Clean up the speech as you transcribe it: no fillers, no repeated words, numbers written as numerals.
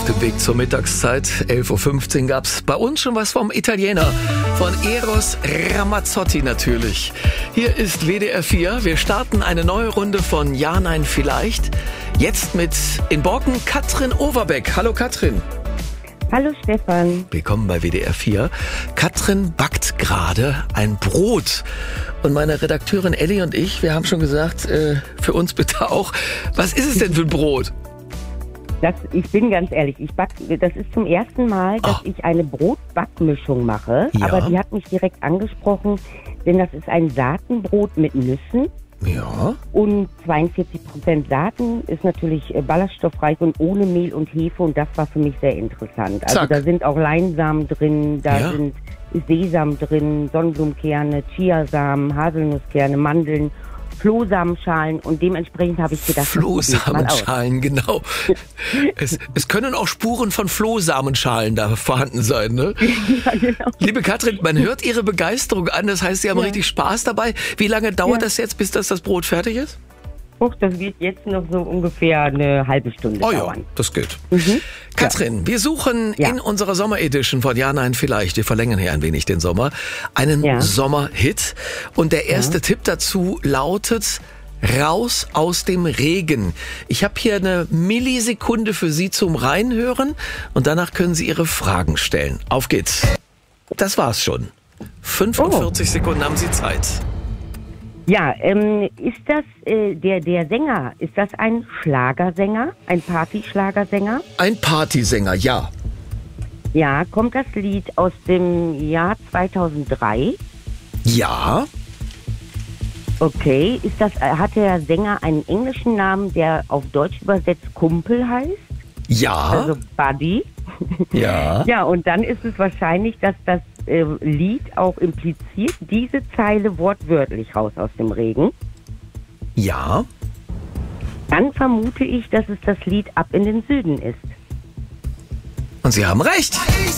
dem Weg zur Mittagszeit. 11.15 Uhr gab es bei uns schon was vom Italiener. Von Eros Ramazzotti natürlich. Hier ist WDR 4. Wir starten eine neue Runde von Ja, Nein, Vielleicht. Jetzt mit in Borken Katrin Overbeck. Hallo Katrin. Hallo Stefan. Willkommen bei WDR 4. Katrin backt gerade ein Brot. Und meine Redakteurin Elli und ich, wir haben schon gesagt, für uns bitte auch, was ist es denn für ein Brot? Ich bin ganz ehrlich, das ist zum ersten Mal, dass ich eine Brotbackmischung mache. Ja. Aber die hat mich direkt angesprochen, denn das ist ein Saatenbrot mit Nüssen. Ja. Und 42% Saaten ist natürlich ballaststoffreich und ohne Mehl und Hefe. Und das war für mich sehr interessant. Also Zack. da sind auch Leinsamen drin, da sind Sesam drin, Sonnenblumenkerne, Chiasamen, Haselnusskerne, Mandeln, Flohsamenschalen, und dementsprechend habe ich gedacht, Flohsamenschalen, genau. Es können auch Spuren von Flohsamenschalen da vorhanden sein, ne? Ja, genau. Liebe Katrin, man hört Ihre Begeisterung an, das heißt, Sie haben richtig Spaß dabei. Wie lange dauert das jetzt, bis das Brot fertig ist? Das wird jetzt noch so ungefähr eine halbe Stunde dauern. Ja, das geht. Katrin, wir suchen in unserer Sommer-Edition von Ja, Nein, Vielleicht, wir verlängern hier ein wenig den Sommer, einen Sommerhit. Und der erste Tipp dazu lautet: Raus aus dem Regen. Ich habe hier eine Millisekunde für Sie zum Reinhören und danach können Sie Ihre Fragen stellen. Auf geht's. Das war's schon. 45 Sekunden haben Sie Zeit. Ja, ist das der Sänger, ist das ein Schlagersänger, ein Partyschlagersänger? Ein Partysänger, ja. Ja, kommt das Lied aus dem Jahr 2003? Ja. Okay, hat der Sänger einen englischen Namen, der auf Deutsch übersetzt Kumpel heißt? Ja. Also Buddy? Ja. Ja, und dann ist es wahrscheinlich, dass das Lied auch impliziert diese Zeile wortwörtlich raus aus dem Regen. Ja. Dann vermute ich, dass es das Lied Ab in den Süden ist. Und Sie haben recht.